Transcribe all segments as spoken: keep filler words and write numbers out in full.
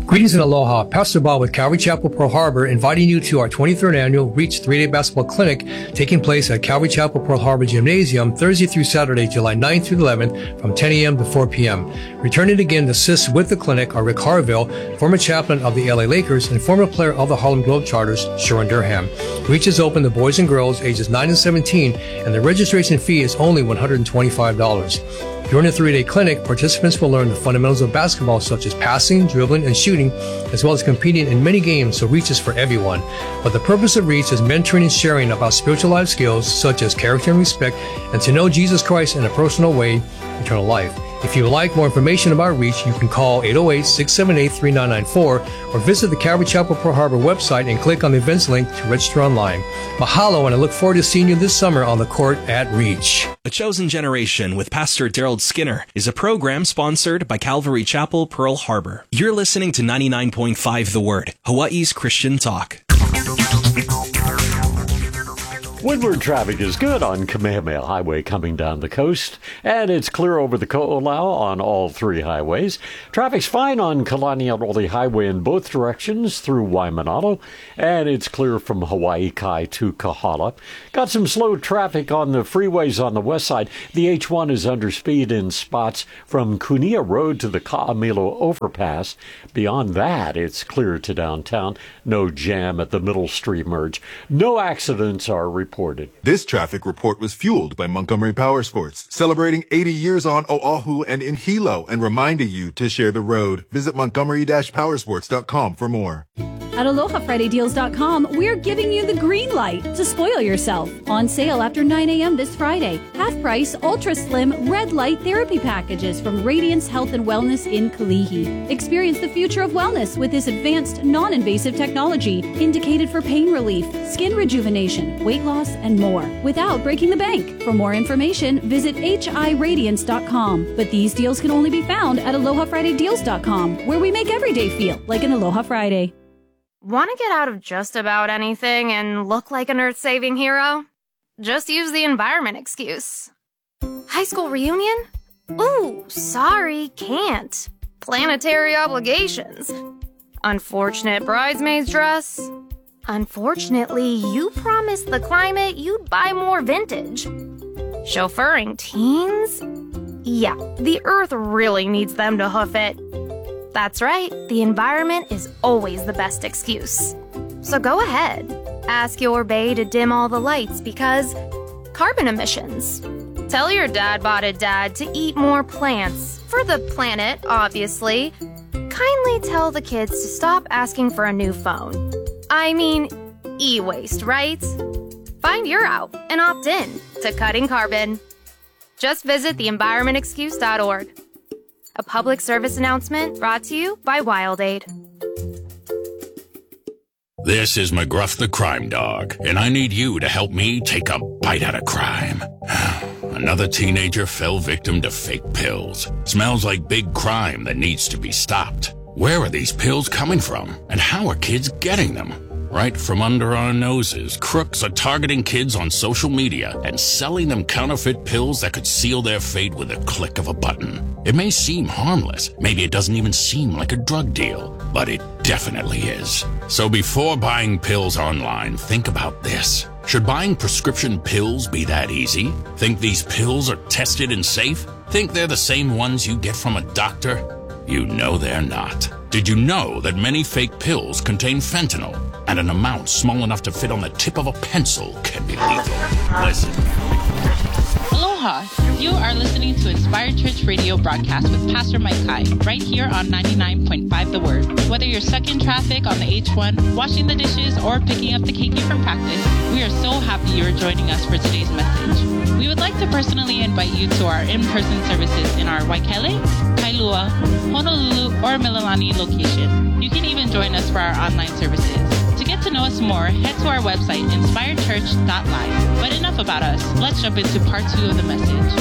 Greetings and aloha. Pastor Bob with Calvary Chapel, Pearl Harbor, inviting you to our twenty-third annual Reach three-day basketball clinic taking place at Calvary Chapel, Pearl Harbor Gymnasium Thursday through Saturday, July ninth through eleventh from ten a.m. to four p.m. Returning again to assist with the clinic are Rick Harville, former chaplain of the L A Lakers and former player of the Harlem Globetrotters, Sharon Durham. Reach is open to boys and girls ages nine and seventeen, and the registration fee is only one hundred twenty-five dollars. During the three-day clinic, participants will learn the fundamentals of basketball such as passing, dribbling, and shooting, as well as competing in many games, so Reach is for everyone. But the purpose of Reach is mentoring and sharing about spiritual life skills such as character and respect, and to know Jesus Christ in a personal way, eternal life. If you would like more information about Reach, you can call eight oh eight, six seven eight, three nine nine four or visit the Calvary Chapel Pearl Harbor website and click on the events link to register online. Mahalo, and I look forward to seeing you this summer on the court at Reach. A Chosen Generation with Pastor Daryl Skinner is a program sponsored by Calvary Chapel Pearl Harbor. You're listening to ninety-nine point five The Word, Hawaii's Christian Talk. Windward traffic is good on Kamehameha Highway coming down the coast, and it's clear over the Ko'olau on all three highways. Traffic's fine on Kalania'ole Highway in both directions through Waimanalo, and it's clear from Hawaii Kai to Kahala. Got some slow traffic on the freeways on the west side. The H one is under speed in spots from Kunia Road to the Ka'amilo overpass. Beyond that, it's clear to downtown. No jam at the Middle Street merge. No accidents are reported. Reported. This traffic report was fueled by Montgomery Power Sports, celebrating eighty years on Oahu and in Hilo, and reminding you to share the road. Visit montgomery dash powersports dot com for more. At aloha friday deals dot com, we're giving you the green light to spoil yourself. On sale after nine a.m. this Friday. Half price, ultra slim, red light therapy packages from Radiance Health and Wellness in Kalihi. Experience the future of wellness with this advanced, non-invasive technology, indicated for pain relief, skin rejuvenation, weight loss, and more, without breaking the bank. For more information, visit h i radiance dot com. But these deals can only be found at aloha friday deals dot com, where we make every day feel like an Aloha Friday. Want to get out of just about anything and look like an earth-saving hero? Just use the environment excuse. High school reunion? Ooh, sorry, can't. Planetary obligations. Unfortunate bridesmaid's dress. Unfortunately, you promised the climate you'd buy more vintage. Chauffeuring teens? Yeah, the earth really needs them to hoof it. That's right, the environment is always the best excuse. So go ahead, ask your bae to dim all the lights because carbon emissions. Tell your dad-botted dad to eat more plants, for the planet, obviously. Kindly tell the kids to stop asking for a new phone. I mean, e-waste, right? Find your out and opt in to cutting carbon. Just visit the environment excuse dot org. A public service announcement brought to you by WildAid. This is McGruff the Crime Dog, and I need you to help me take a bite out of crime. Another teenager fell victim to fake pills. Smells like big crime that needs to be stopped. Where are these pills coming from, and how are kids getting them? Right from under our noses, crooks are targeting kids on social media and selling them counterfeit pills that could seal their fate with a click of a button. It may seem harmless, maybe it doesn't even seem like a drug deal, but it definitely is. So before buying pills online, think about this. Should buying prescription pills be that easy? Think these pills are tested and safe? Think they're the same ones you get from a doctor? You know they're not. Did you know that many fake pills contain fentanyl, and an amount small enough to fit on the tip of a pencil can be lethal? Listen. Aloha! You are listening to Inspired Church Radio broadcast with Pastor Mike Kai, right here on ninety-nine point five The Word. Whether you're stuck in traffic on the H one, washing the dishes, or picking up the keiki from practice, we are so happy you're joining us for today's message. We would like to personally invite you to our in-person services in our Waikele, Kailua, Honolulu, or Mililani location. You can even join us for our online services. To get to know us more, head to our website, inspired church dot live. But enough about us. Let's jump into part two of the message.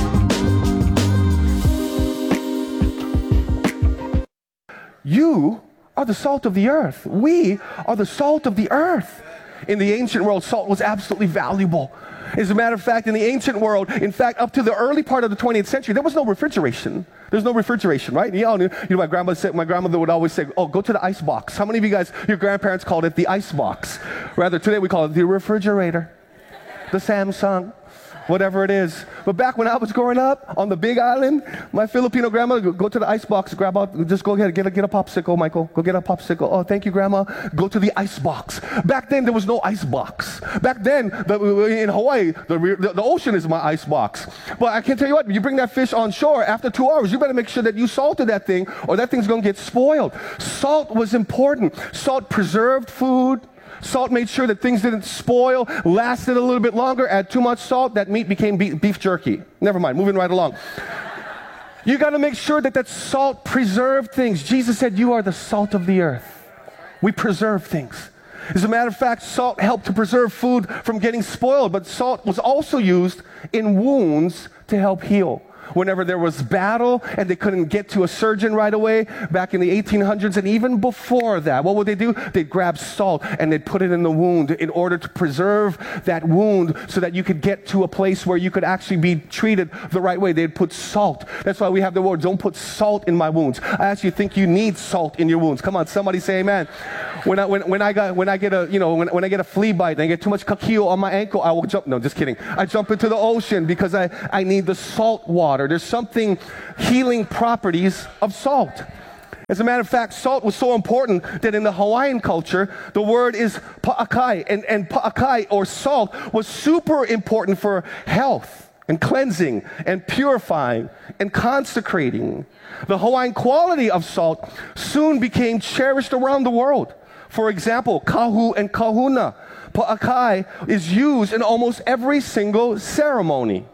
You are the salt of the earth. We are the salt of the earth. In the ancient world, salt was absolutely valuable. As a matter of fact, in the ancient world, in fact, up to the early part of the twentieth century, there was no refrigeration. There's no refrigeration, right? You know, you know my grandmother said, my grandmother would always say, oh, go to the ice box. How many of you guys, your grandparents called it the ice box? Rather, today we call it the refrigerator, the Samsung, whatever it is. But back when I was growing up on the Big Island, my Filipino grandmother would go to the ice box, grab out, just go ahead, get a, get a popsicle, Michael. Go get a popsicle. Oh, thank you, Grandma. Go to the ice box. Back then, there was no ice box. Back then, the, in Hawaii, the, the, the ocean is my ice box. But I can tell you what, you bring that fish on shore, after two hours, you better make sure that you salted that thing, or that thing's going to get spoiled. Salt was important. Salt preserved food. Salt made sure that things didn't spoil, lasted a little bit longer. Add too much salt, that meat became beef, beef jerky. Never mind, moving right along. You got to make sure that that salt preserved things. Jesus said, you are the salt of the earth. We preserve things. As a matter of fact, salt helped to preserve food from getting spoiled, but salt was also used in wounds to help heal. Whenever there was battle and they couldn't get to a surgeon right away, back in the eighteen hundreds and even before that, what would they do? They'd grab salt and they'd put it in the wound in order to preserve that wound so that you could get to a place where you could actually be treated the right way. They'd put salt. That's why we have the word, don't put salt in my wounds. I actually think you need salt in your wounds. Come on, somebody say amen. When I, when, when I, got, when I get a, you know, when, when I get a flea bite and I get too much kakio on my ankle, I will jump. No, just kidding. I jump into the ocean because I, I need the salt water. There's something healing properties of salt. As a matter of fact, salt was so important that in the Hawaiian culture, the word is pa'akai, and, and pa'akai, or salt, was super important for health and cleansing and purifying and consecrating. The Hawaiian quality of salt soon became cherished around the world. For example, kahu and kahuna, pa'akai, is used in almost every single ceremony.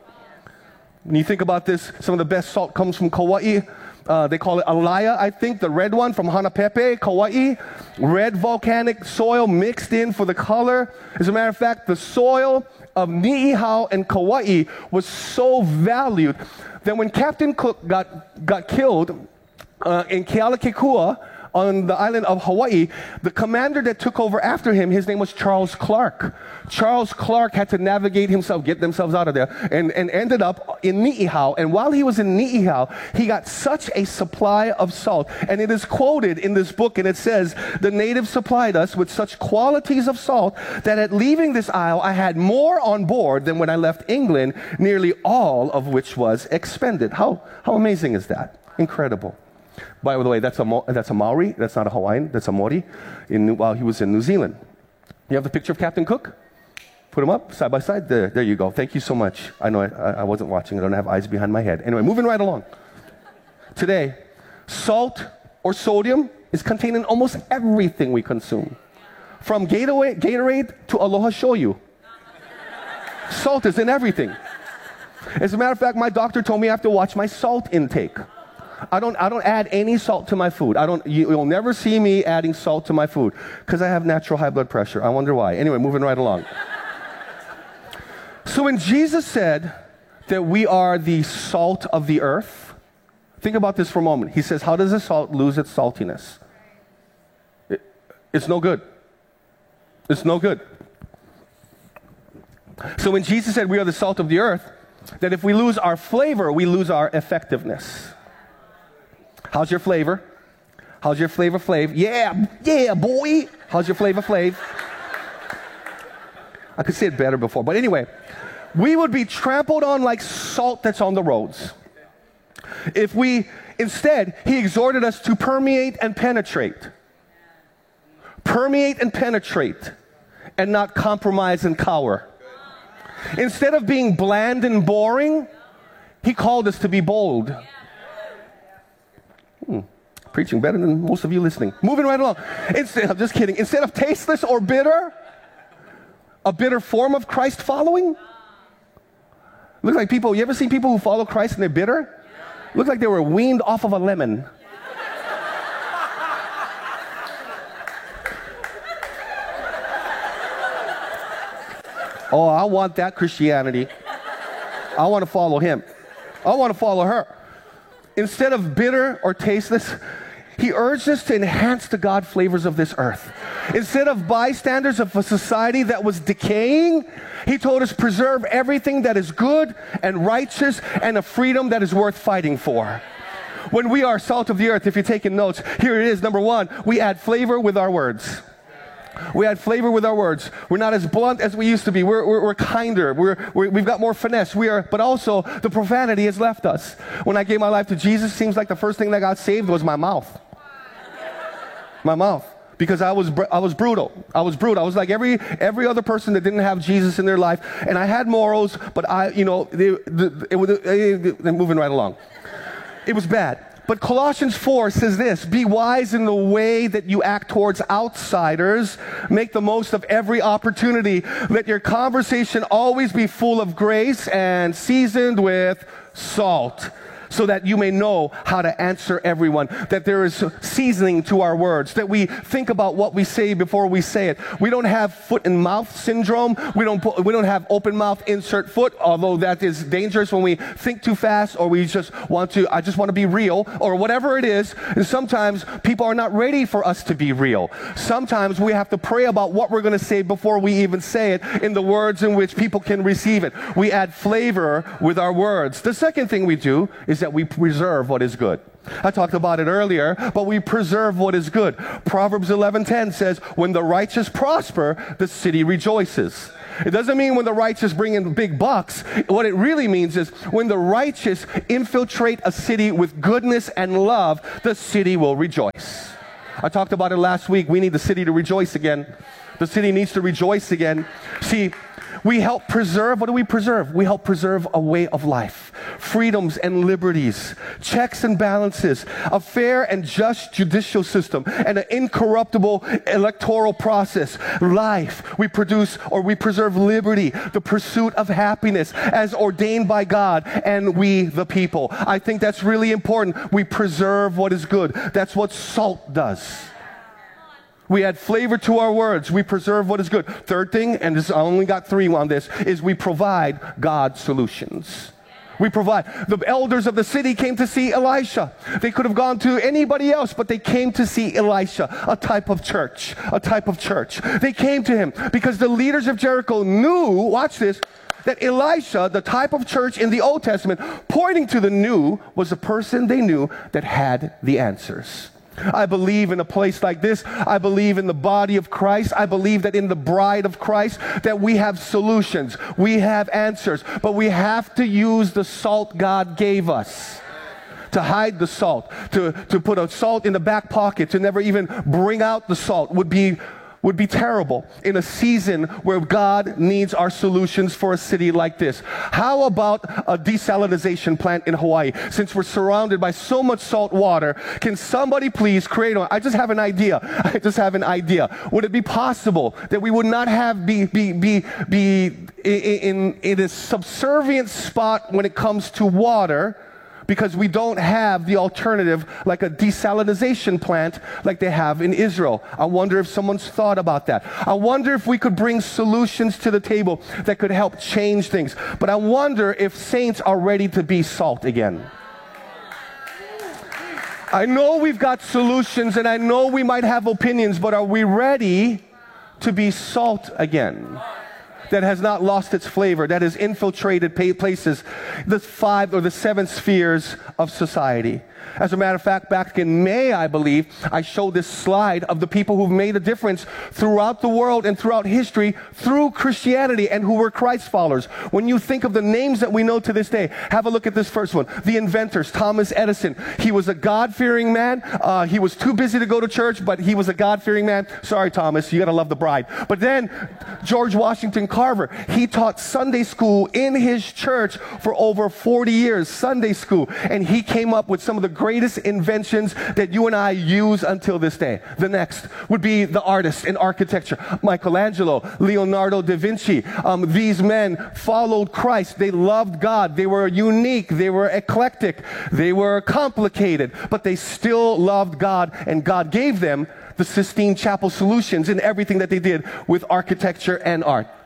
When you think about this, some of the best salt comes from Kauai. Uh, they call it alaya, I think, the red one from Hanapepe, Kauai. Red volcanic soil mixed in for the color. As a matter of fact, the soil of Niihau and Kauai was so valued that when Captain Cook got, got killed uh, in Kealakekua on the island of Hawaii, the commander that took over after him, his name was Charles Clark. Charles Clark had to navigate himself, get themselves out of there, and, and ended up in Niihau. And while he was in Niihau, he got such a supply of salt. And it is quoted in this book, and it says, the natives supplied us with such qualities of salt that at leaving this isle, I had more on board than when I left England, nearly all of which was expended. How, how amazing is that? Incredible. By the way, that's a, that's a Maori. That's not a Hawaiian. That's a Maori in, while he was in New Zealand. You have the picture of Captain Cook? Put them up side by side. There, there you go. Thank you so much. I know I, I wasn't watching. I don't have eyes behind my head. Anyway, moving right along. Today, salt or sodium is contained in almost everything we consume. From Gatorade, Gatorade to Aloha Shoyu. Salt is in everything. As a matter of fact, my doctor told me I have to watch my salt intake. I don't, I don't add any salt to my food. I don't, you, you'll never see me adding salt to my food because I have natural high blood pressure. I wonder why. Anyway, moving right along. So when Jesus said that we are the salt of the earth, think about this for a moment. He says, how does the salt lose its saltiness? It, it's no good. It's no good. So when Jesus said we are the salt of the earth, that if we lose our flavor, we lose our effectiveness. How's your flavor? How's your flavor flav? Yeah, yeah, boy. How's your flavor flav? I could say it better before, but anyway, we would be trampled on like salt that's on the roads. If we, instead, he exhorted us to permeate and penetrate. Permeate and penetrate, and not compromise and cower. Instead of being bland and boring, he called us to be bold. Hmm. Preaching better than most of you listening. Moving right along. Instead, I'm just kidding. Instead of tasteless or bitter, a bitter form of Christ following. Looks like people, you ever seen people who follow Christ and they're bitter? Looks like they were weaned off of a lemon. Oh, I want that Christianity. I want to follow him. I want to follow her. Instead of bitter or tasteless, He urged us to enhance the God flavors of this earth. Instead of bystanders of a society that was decaying, he told us preserve everything that is good and righteous and a freedom that is worth fighting for. When we are salt of the earth, if you're taking notes, here it is. Number one, we add flavor with our words. We add flavor with our words. We're not as blunt as we used to be. We're, we're, we're kinder. We're, we're, we've got more finesse. We are, but also the profanity has left us. When I gave my life to Jesus, it seems like the first thing that got saved was my mouth. My mouth. Because I was I was brutal. I was brutal. I was like every every other person that didn't have Jesus in their life. And I had morals, but I, you know, they, they, it was, they're moving right along. It was bad. But Colossians four says this, be wise in the way that you act towards outsiders. Make the most of every opportunity. Let your conversation always be full of grace and seasoned with salt, so that you may know how to answer everyone, that there is seasoning to our words, that we think about what we say before we say it. We don't have foot and mouth syndrome. We don't, put, we don't have open mouth, insert foot, although that is dangerous when we think too fast or we just want to, I just want to be real or whatever it is. And sometimes people are not ready for us to be real. Sometimes we have to pray about what we're going to say before we even say it in the words in which people can receive it. We add flavor with our words. The second thing we do is that we preserve what is good. I talked about it earlier, but we preserve what is good. Proverbs eleven ten says, when the righteous prosper, the city rejoices. It doesn't mean when the righteous bring in big bucks. What it really means is when the righteous infiltrate a city with goodness and love, the city will rejoice. I talked about it last week. We need the city to rejoice again. The city needs to rejoice again. See, we help preserve, what do we preserve? We help preserve a way of life, freedoms and liberties, checks and balances, a fair and just judicial system, and an incorruptible electoral process. Life, we produce or we preserve liberty, the pursuit of happiness as ordained by God and we the people. I think that's really important. We preserve what is good. That's what salt does. We add flavor to our words. We preserve what is good. Third thing, and this, I only got three on this, is we provide God solutions. We provide. The elders of the city came to see Elisha. They could have gone to anybody else, but they came to see Elisha, a type of church, a type of church. They came to him because the leaders of Jericho knew, watch this, that Elisha, the type of church in the Old Testament, pointing to the new, was a person they knew that had the answers. I believe in a place like this. I believe in the body of Christ. I believe that in the bride of Christ that we have solutions. We have answers. But we have to use the salt God gave us. To hide the salt, to, to put a salt in the back pocket, to never even bring out the salt would be would be terrible in a season where God needs our solutions for a city like this. How about a desalinization plant in Hawaii? Since we're surrounded by so much salt water, can somebody please create one? I just have an idea. I just have an idea. Would it be possible that we would not have be be be be in in a subservient spot when it comes to water? Because we don't have the alternative like a desalinization plant like they have in Israel. I wonder if someone's thought about that. I wonder if we could bring solutions to the table that could help change things. But I wonder if saints are ready to be salt again. I know we've got solutions and I know we might have opinions, but are we ready to be salt again? That has not lost its flavor, that has infiltrated places, the five or the seven spheres of society. As a matter of fact, back in May, I believe, I showed this slide of the people who've made a difference throughout the world and throughout history through Christianity and who were Christ followers. When you think of the names that we know to this day, have a look at this first one. The inventors, Thomas Edison. He was a God-fearing man. Uh, he was too busy to go to church, but he was a God-fearing man. Sorry, Thomas, you gotta love the bride. But then, George Washington Carver, he taught Sunday school in his church for over forty years, Sunday school. And he came up with some of the greatest inventions that you and I use until this day. The next would be the artists in architecture. Michelangelo, Leonardo da Vinci. Um, these men followed Christ. They loved God. They were unique. They were eclectic. They were complicated. But they still loved God, and God gave them the Sistine Chapel solutions in everything that they did with architecture and art.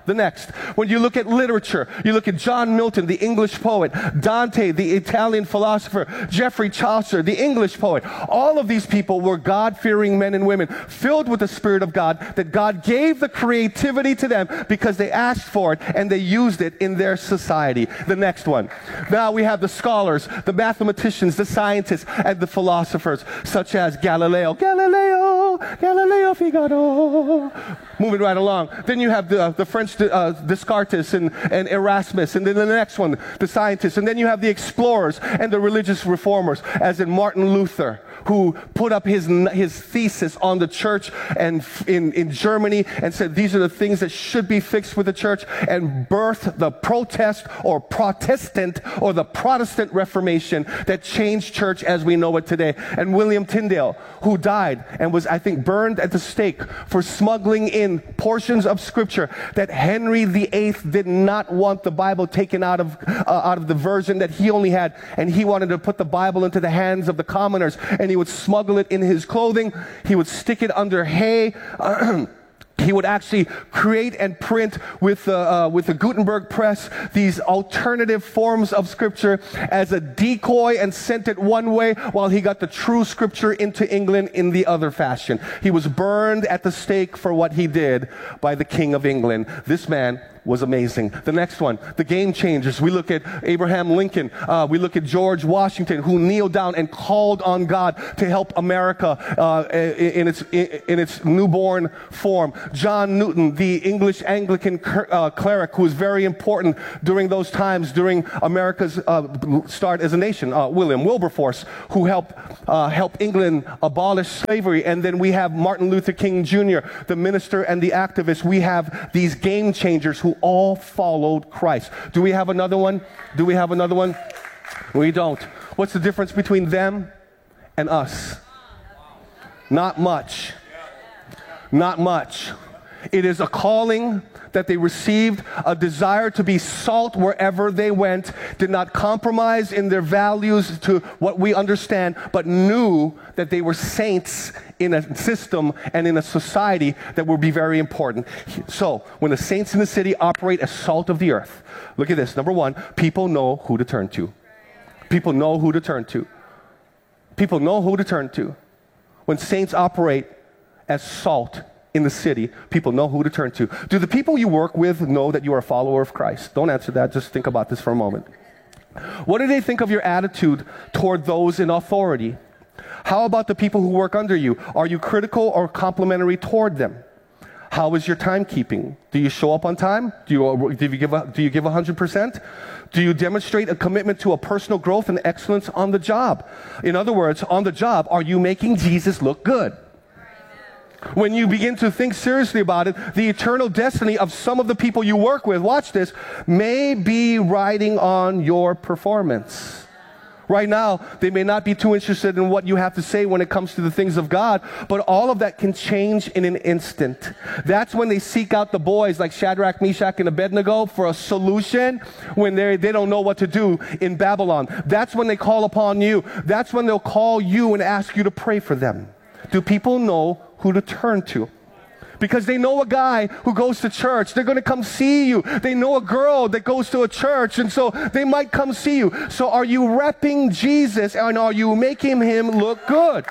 The next, when you look at literature, you look at John Milton, the English poet, Dante, the Italian philosopher, Geoffrey Chaucer, the English poet. All of these people were God-fearing men and women, filled with the Spirit of God, that God gave the creativity to them because they asked for it and they used it in their society. The next one. Now we have the scholars, the mathematicians, the scientists, and the philosophers, such as Galileo. Galileo, Galileo Figaro. Moving right along. Then you have the, the French uh, Descartes and, and Erasmus, and then the next one, the scientists. And then you have the explorers and the religious reformers, as in Martin Luther, who put up his, his thesis on the church and in, in Germany and said these are the things that should be fixed with the church, and birthed the protest or Protestant or the Protestant Reformation that changed church as we know it today. And William Tyndale, who died and was, I think, burned at the stake for smuggling in portions of Scripture that Henry the Eighth did not want the Bible taken out of, uh, out of the version that he only had, and he wanted to put the Bible into the hands of the commoners, and he would smuggle it in his clothing. He would stick it under hay. He would actually create and print with the, uh, with the Gutenberg press these alternative forms of Scripture as a decoy and sent it one way while he got the true Scripture into England in the other fashion. He was burned at the stake for what he did by the King of England. This man was amazing. The next one, the game changers. We look at Abraham Lincoln. Uh, we look at George Washington, who kneeled down and called on God to help America uh, in its in, in its newborn form. John Newton, the English Anglican uh, cleric, who was very important during those times, during America's uh, start as a nation. Uh, William Wilberforce, who helped uh, help England abolish slavery. And then we have Martin Luther King Junior, the minister and the activist. We have these game changers who all followed Christ. Do we have another one? Do we have another one? We don't. What's the difference between them and us? Not much. Not much. It is a calling that they received, a desire to be salt wherever they went, did not compromise in their values to what we understand, but knew that they were saints in a system and in a society that would be very important. So, when the saints in the city operate as salt of the earth, look at this. Number one, people know who to turn to. People know who to turn to. People know who to turn to. When saints operate as salt in the city, people know who to turn to. Do the people you work with know that you are a follower of Christ? Don't answer that. Just think about this for a moment. What do they think of your attitude toward those in authority? How about the people who work under you? Are you critical or complimentary toward them? How is your timekeeping? Do you show up on time? Do you, do you give a, do you give one hundred percent? Do you demonstrate a commitment to a personal growth and excellence on the job? In other words, on the job, are you making Jesus look good? When you begin to think seriously about it, the eternal destiny of some of the people you work with, watch this, may be riding on your performance. Right now, they may not be too interested in what you have to say when it comes to the things of God, but all of that can change in an instant. That's when they seek out the boys like Shadrach, Meshach, and Abednego for a solution when they they don't know what to do in Babylon. That's when they call upon you. That's when they'll call you and ask you to pray for them. Do people know who to turn to? Because they know a guy who goes to church. They're going to come see you. They know a girl that goes to a church, and so they might come see you. So are you repping Jesus, and are you making him look good?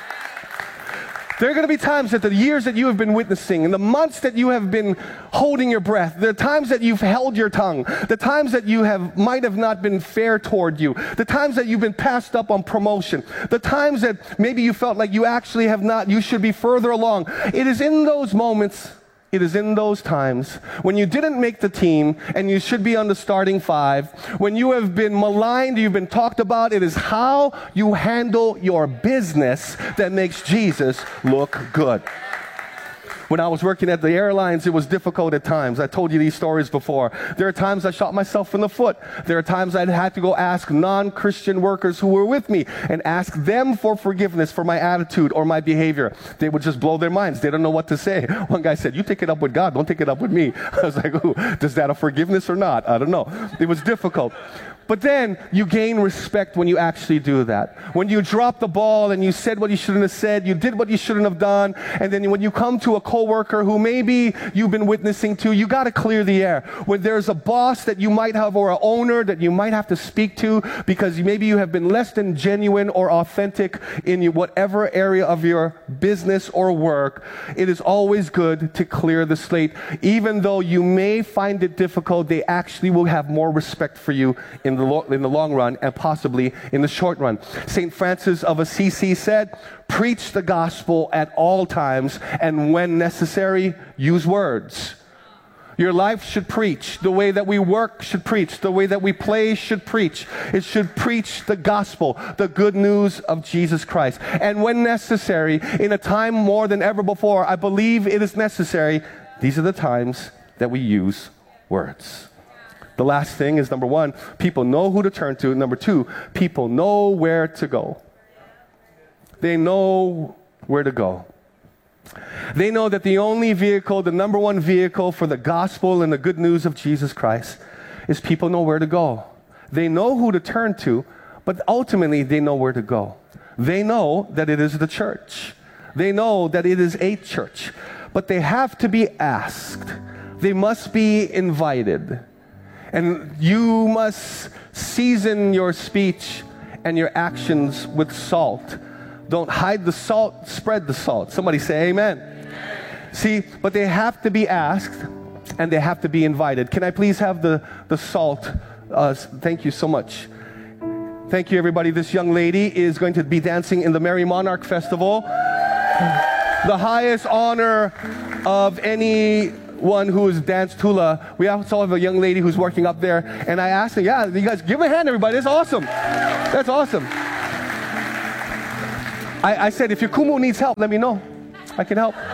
There are going to be times that the years that you have been witnessing and the months that you have been holding your breath, the times that you've held your tongue, the times that you have might have not been fair toward you, the times that you've been passed up on promotion, the times that maybe you felt like you actually have not, you should be further along. It is in those moments, it is in those times when you didn't make the team and you should be on the starting five, when you have been maligned, you've been talked about, it is how you handle your business that makes Jesus look good. When I was working at the airlines, it was difficult at times. I told you these stories before. There are times I shot myself in the foot. There are times I had to go ask non-Christian workers who were with me and ask them for forgiveness for my attitude or my behavior. They would just blow their minds. They don't know what to say. One guy said, "You take it up with God. Don't take it up with me." I was like, "Ooh, does that a forgiveness or not?" I don't know. It was difficult. But then you gain respect when you actually do that. When you drop the ball and you said what you shouldn't have said, you did what you shouldn't have done, and then when you come to a coworker who maybe you've been witnessing to, you got to clear the air. When there's a boss that you might have or an owner that you might have to speak to because maybe you have been less than genuine or authentic in your whatever area of your business or work, it is always good to clear the slate. Even though you may find it difficult, they actually will have more respect for you in the, lo- in the long run and possibly in the short run. Saint Francis of Assisi said, preach the gospel at all times, and when necessary, use words. Your life should preach. The way that we work should preach. The way that we play should preach. It should preach the gospel, the good news of Jesus Christ. And when necessary, in a time more than ever before, I believe it is necessary, these are the times that we use words. The last thing is, number one, people know who to turn to. Number two, people know where to go. They know where to go. They know that the only vehicle, the number one vehicle for the gospel and the good news of Jesus Christ is people know where to go. They know who to turn to, but ultimately they know where to go. They know that it is the church. They know that it is a church, but they have to be asked. They must be invited. And you must season your speech and your actions with salt. Don't hide the salt, spread the salt. Somebody say amen. Amen. See, but they have to be asked and they have to be invited. Can I please have the, the salt? Uh, thank you so much. Thank you, everybody. This young lady is going to be dancing in the Merry Monarch Festival. The highest honor of any one who has danced hula. We also have a young lady who's working up there, and I asked her, yeah, you guys give a hand, everybody. That's awesome. That's awesome. I, I said, if your kumu needs help, let me know. I can help.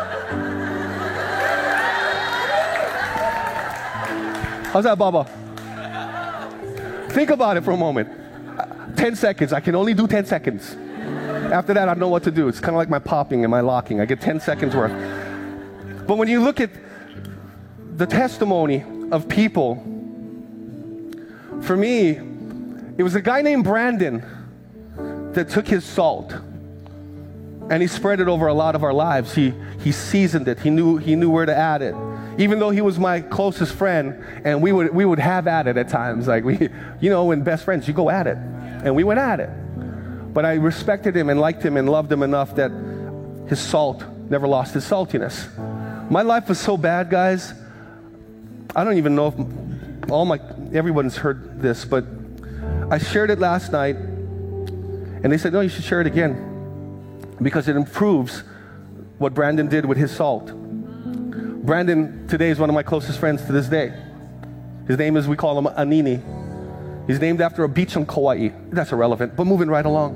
How's that, Baba? Think about it for a moment. ten seconds. I can only do ten seconds. After that, I know what to do. It's kind of like my popping and my locking. I get ten seconds worth. But when you look at the testimony of people, for me, it was a guy named Brandon that took his salt and he spread it over a lot of our lives. He he seasoned it. He knew he knew where to add it. Even though he was my closest friend, and we would we would have at it at times. Like we, you know, when best friends, you go at it, and we went at it. But I respected him and liked him and loved him enough that his salt never lost his saltiness. My life was so bad, guys. I don't even know if all my everyone's heard this, but I shared it last night, and they said, no, you should share it again because it improves what Brandon did with his salt. Brandon today is one of my closest friends to this day. His name is, we call him Anini. He's named after a beach in Kauai. That's irrelevant, but moving right along.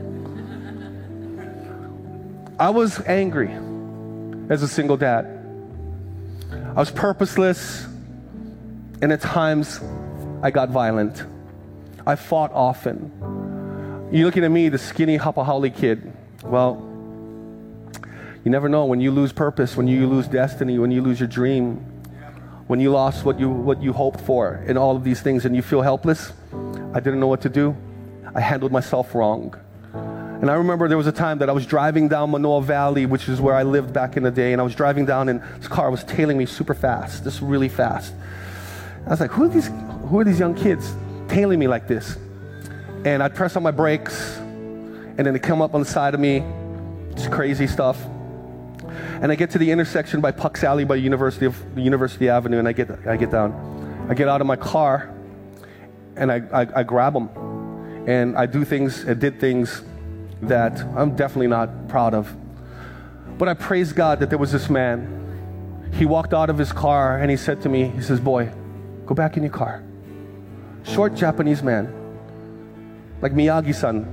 I was angry as a single dad. I was purposeless, and at times I got violent. I fought often. You're looking at me, the skinny Hapahauli kid. Well, you never know when you lose purpose, when you lose destiny, when you lose your dream, when you lost what you what you hoped for in all of these things and you feel helpless. I didn't know what to do. I handled myself wrong. And I remember there was a time that I was driving down Manoa Valley, which is where I lived back in the day, and I was driving down and this car was tailing me super fast, just really fast. I was like, who are these, who are these young kids tailing me like this? And I'd press on my brakes, and then they come up on the side of me, just crazy stuff. And I get to the intersection by Puck's Alley by University of University Avenue, and I get I get down. I get out of my car, and I, I, I grab them. And I do things, I did things that I'm definitely not proud of. But I praise God that there was this man. He walked out of his car, and he said to me, he says, boy, go back in your car. Short Japanese man, like Miyagi-san.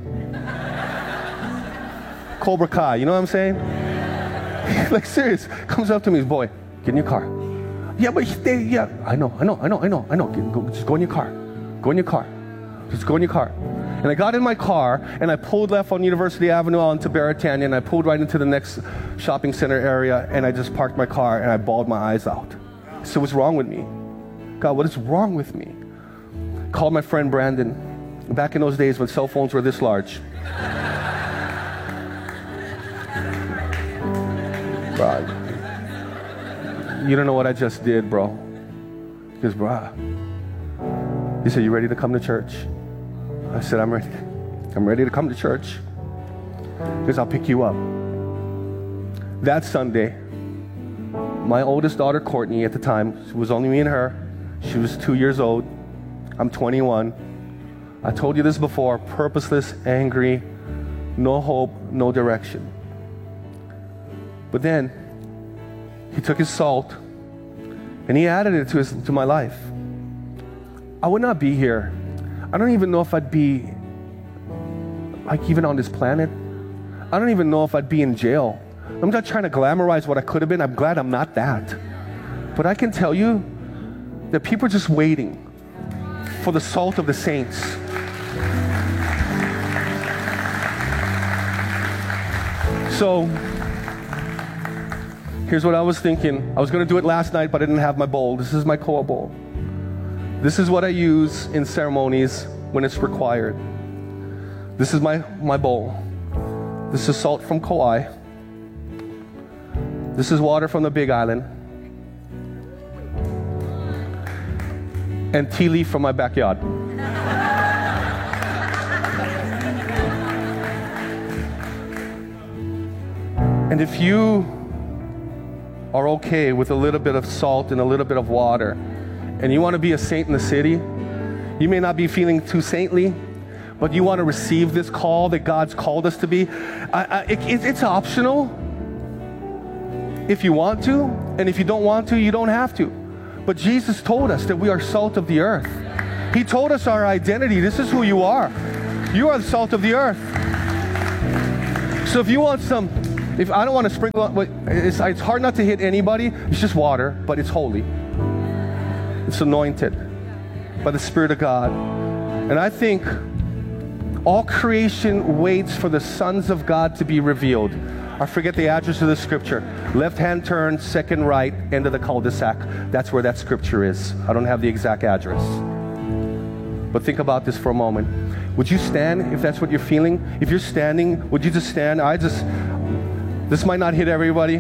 Cobra Kai, you know what I'm saying? Like serious, comes up to me, he's, boy, get in your car. Yeah, but they, yeah, I know, I know, I know, I know, I know. Get, go, just go in your car. Go in your car. Just go in your car. And I got in my car, and I pulled left on University Avenue onto Baratania, and I pulled right into the next shopping center area, and I just parked my car, and I bawled my eyes out. So what's wrong with me? God, what is wrong with me? Called my friend Brandon. Back in those days when cell phones were this large. Bro, you don't know what I just did, bro. Because, bro, he said, you ready to come to church? I said, I'm ready. I'm ready to come to church. Because I'll pick you up. That Sunday, my oldest daughter, Courtney, at the time, it was only me and her. She was two years old. I'm twenty-one. I told you this before, purposeless, angry, no hope, no direction. But then, he took his salt and he added it to, his, to my life. I would not be here. I don't even know if I'd be, like, even on this planet. I don't even know if I'd be in jail. I'm not trying to glamorize what I could have been. I'm glad I'm not that. But I can tell you that people are just waiting for the salt of the saints. So, here's what I was thinking. I was going to do it last night, but I didn't have my bowl. This is my koa bowl. This is what I use in ceremonies when it's required. This is my, my bowl. This is salt from Kauai. This is water from the Big Island. And tea leaf from my backyard. And if you are okay with a little bit of salt and a little bit of water, and you want to be a saint in the city, you may not be feeling too saintly, but you want to receive this call that God's called us to be. I, I, it, it, it's optional if you want to, and if you don't want to, you don't have to. But Jesus told us that we are salt of the earth. He told us our identity. This is who you are. You are the salt of the earth. So if you want some, if I don't want to sprinkle, it's, it's hard not to hit anybody. It's just water, but it's holy. It's anointed by the Spirit of God. And I think all creation waits for the sons of God to be revealed. I forget the address of the scripture. Left-hand turn, second right, end of the cul-de-sac. That's where that scripture is. I don't have the exact address. But think about this for a moment. Would you stand if that's what you're feeling? If you're standing, would you just stand? I just, this might not hit everybody,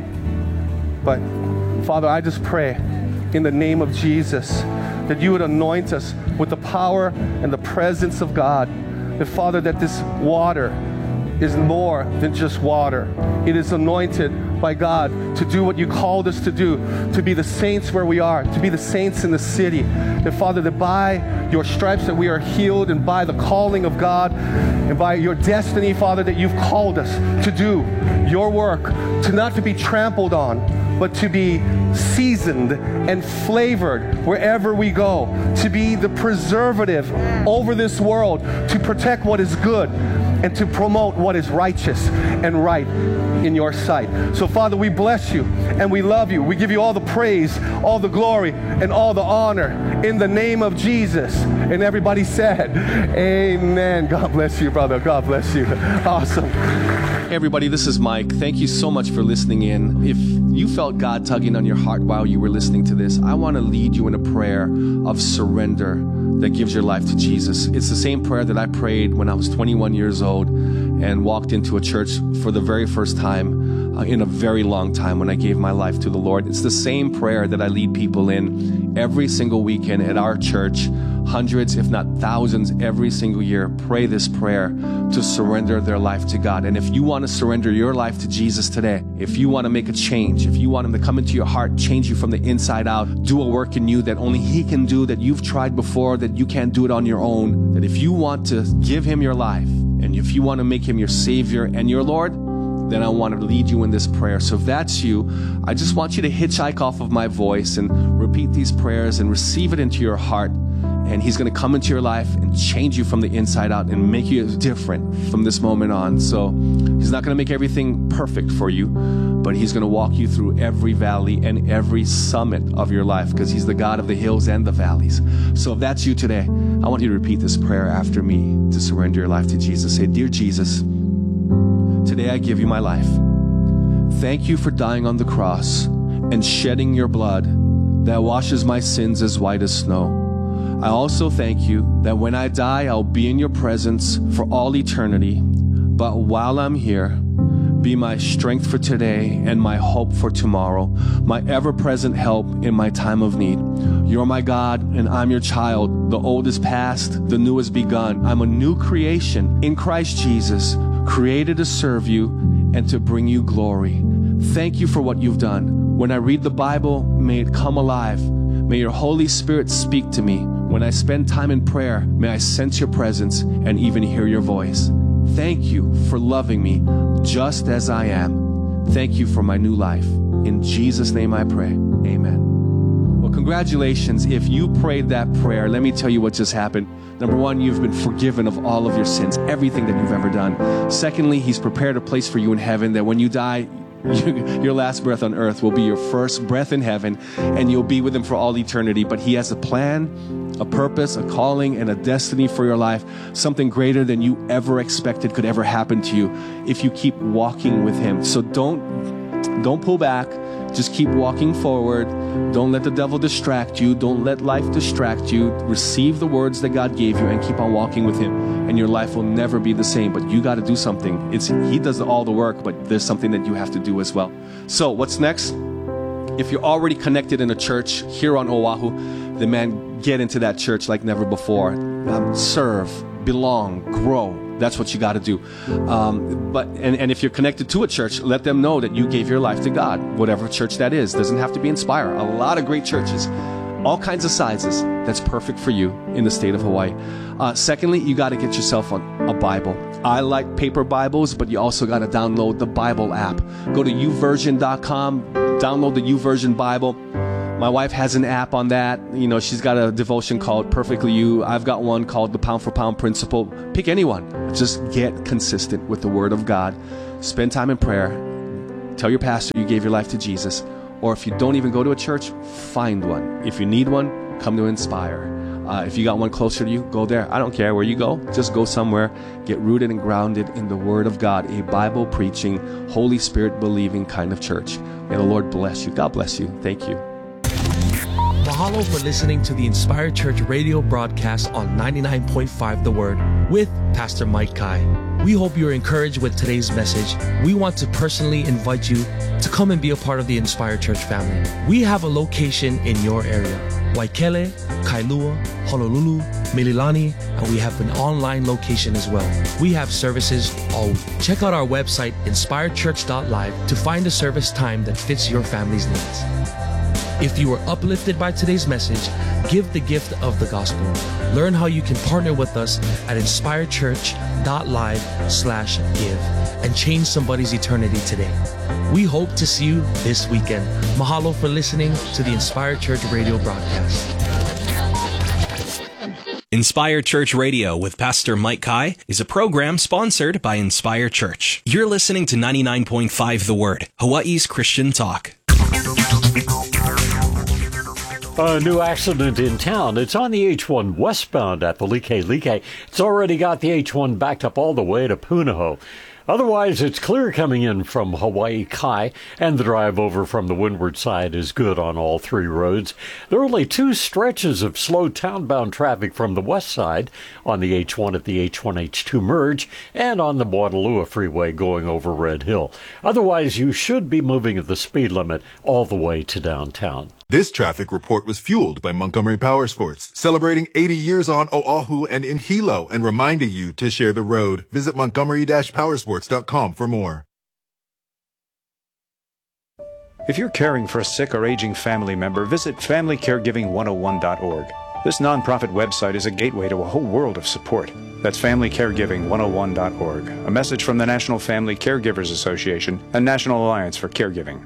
but Father, I just pray in the name of Jesus that you would anoint us with the power and the presence of God. That, Father, that this water is more than just water. It is anointed by God to do what you called us to do, to be the saints where we are, to be the saints in the city. That, Father, that by your stripes that we are healed, and by the calling of God, and by your destiny, Father, that you've called us to do your work, to not to be trampled on, but to be seasoned and flavored wherever we go, to be the preservative over this world, to protect what is good, and to promote what is righteous and right in your sight. So, Father, we bless you and we love you. We give you all the praise, all the glory, and all the honor in the name of Jesus. And everybody said, amen. God bless you, brother. God bless you. Awesome. Hey everybody, this is Mike. Thank you so much for listening in. If you felt God tugging on your heart while you were listening to this, I want to lead you in a prayer of surrender that gives your life to Jesus. It's the same prayer that I prayed when I was twenty-one years old and walked into a church for the very first time uh, in a very long time when I gave my life to the Lord. It's the same prayer that I lead people in every single weekend at our church. Hundreds, if not thousands, every single year pray this prayer to surrender their life to God. And if you want to surrender your life to Jesus today, if you want to make a change, if you want Him to come into your heart, change you from the inside out, do a work in you that only He can do, that you've tried before, that you can't do it on your own, that if you want to give Him your life, and if you want to make Him your Savior and your Lord, then I want to lead you in this prayer. So if that's you, I just want you to hitchhike off of my voice and repeat these prayers and receive it into your heart. And He's going to come into your life and change you from the inside out and make you different from this moment on. So He's not going to make everything perfect for you, but He's going to walk you through every valley and every summit of your life, because He's the God of the hills and the valleys. So if that's you today, I want you to repeat this prayer after me to surrender your life to Jesus. Say, Dear Jesus, today I give you my life. Thank you for dying on the cross and shedding your blood that washes my sins as white as snow. I also thank you that when I die, I'll be in your presence for all eternity. But while I'm here, be my strength for today and my hope for tomorrow, my ever-present help in my time of need. You're my God, and I'm your child. The old is past, the new has begun. I'm a new creation in Christ Jesus, created to serve you and to bring you glory. Thank you for what you've done. When I read the Bible, may it come alive. May your Holy Spirit speak to me. When I spend time in prayer, may I sense your presence and even hear your voice. Thank you for loving me just as I am. Thank you for my new life. In Jesus' name I pray. Amen. Well, congratulations. If you prayed that prayer, let me tell you what just happened. Number one, you've been forgiven of all of your sins, everything that you've ever done. Secondly, He's prepared a place for you in heaven that when you die, your last breath on earth will be your first breath in heaven, and you'll be with Him for all eternity. But He has a plan, a purpose, a calling, and a destiny for your life, something greater than you ever expected could ever happen to you if you keep walking with Him. So don't, don't pull back. Just keep walking forward. Don't let the devil distract you. Don't let life distract you. Receive the words that God gave you and keep on walking with Him, and your life will never be the same. But you got to do something. It's He does all the work, but there's something that you have to do as well. So what's next? If you're already connected in a church here on Oahu, then man, get into that church like never before. Um, serve, belong, grow. That's what you got to do. Um, but and, and if you're connected to a church, let them know that you gave your life to God, whatever church that is. Doesn't have to be Inspire. A lot of great churches, all kinds of sizes. That's perfect for you in the state of Hawaii. Uh, secondly, you got to get yourself on a Bible. I like paper Bibles, but you also got to download the Bible app. Go to u version dot com, download the YouVersion Bible. My wife has an app on that. You know, she's got a devotion called Perfectly You. I've got one called the Pound for Pound Principle. Pick anyone. Just get consistent with the Word of God. Spend time in prayer. Tell your pastor you gave your life to Jesus. Or if you don't even go to a church, find one. If you need one, come to Inspire. Uh, if you got one closer to you, go there. I don't care where you go. Just go somewhere. Get rooted and grounded in the Word of God. A Bible-preaching, Holy Spirit-believing kind of church. May the Lord bless you. God bless you. Thank you. Mahalo for listening to the Inspired Church radio broadcast on ninety-nine point five The Word with Pastor Mike Kai. We hope you are encouraged with today's message. We want to personally invite you to come and be a part of the Inspired Church family. We have a location in your area: Waikele, Kailua, Honolulu, Mililani, and we have an online location as well. We have services all week. Check out our website, inspired church dot live, to find a service time that fits your family's needs. If you were uplifted by today's message, give the gift of the gospel. Learn how you can partner with us at inspired church dot live slash give and change somebody's eternity today. We hope to see you this weekend. Mahalo for listening to the Inspired Church radio broadcast. Inspire Church Radio with Pastor Mike Kai is a program sponsored by Inspire Church. You're listening to ninety-nine point five The Word, Hawaii's Christian talk. A new accident in town. It's on the H one westbound at the Likelike. It's already got the H one backed up all the way to Punahou. Otherwise, it's clear coming in from Hawaii Kai, and the drive over from the windward side is good on all three roads. There are only two stretches of slow townbound traffic from the west side on the H one at the H one H two merge and on the Waterloo Freeway going over Red Hill. Otherwise, you should be moving at the speed limit all the way to downtown. This traffic report was fueled by Montgomery Power Sports, celebrating eighty years on Oahu and in Hilo, and reminding you to share the road. Visit montgomery dash powersports dot com for more. If you're caring for a sick or aging family member, visit family caregiving one oh one dot org. This nonprofit website is a gateway to a whole world of support. That's family caregiving one oh one dot org, a message from the National Family Caregivers Association and National Alliance for Caregiving.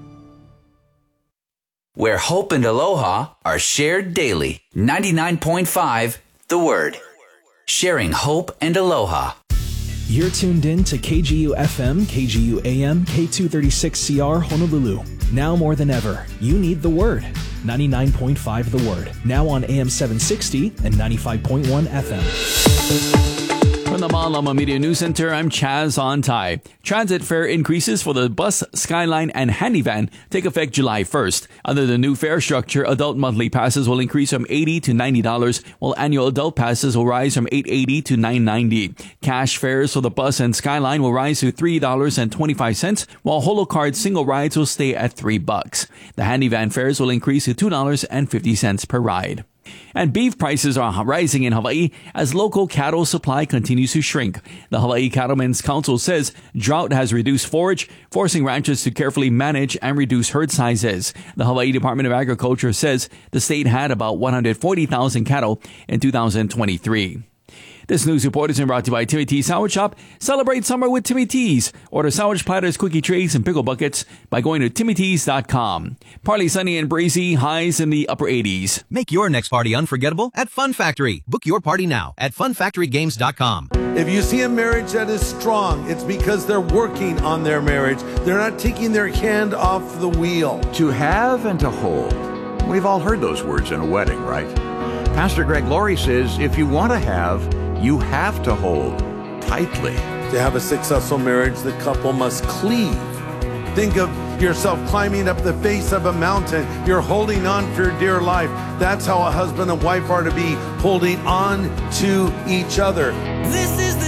Where hope and aloha are shared daily. ninety-nine point five The Word. Sharing hope and aloha. You're tuned in to K G U F M, K G U A M, K two thirty-six C R Honolulu. Now more than ever, you need The Word. ninety-nine point five The Word. Now on A M seven sixty and ninety-five point one F M. From the Maalama Media News Center, I'm Chaz Ontai. Transit fare increases for the bus, Skyline, and Handyvan take effect July first. Under the new fare structure, adult monthly passes will increase from eighty dollars to ninety dollars, while annual adult passes will rise from eight hundred eighty dollars to nine hundred ninety dollars. Cash fares for the bus and Skyline will rise to three dollars and twenty-five cents, while Holocard single rides will stay at three bucks. The Handyvan fares will increase to two dollars and fifty cents per ride. And beef prices are rising in Hawaii as local cattle supply continues to shrink. The Hawaii Cattlemen's Council says drought has reduced forage, forcing ranchers to carefully manage and reduce herd sizes. The Hawaii Department of Agriculture says the state had about one hundred forty thousand cattle in two thousand twenty-three. This news report is brought to you by Timmy T's Sandwich Shop. Celebrate summer with Timmy T's. Order sandwich platters, quickie trays, and pickle buckets by going to timmy tees dot com. Partly sunny and breezy, highs in the upper eighties. Make your next party unforgettable at Fun Factory. Book your party now at fun factory games dot com. If you see a marriage that is strong, it's because they're working on their marriage. They're not taking their hand off the wheel. To have and to hold. We've all heard those words in a wedding, right? Pastor Greg Laurie says if you want to have, you have to hold tightly. To have a successful marriage, the couple must cleave. Think of yourself climbing up the face of a mountain. You're holding on for dear life. That's how a husband and wife are to be, holding on to each other. This is the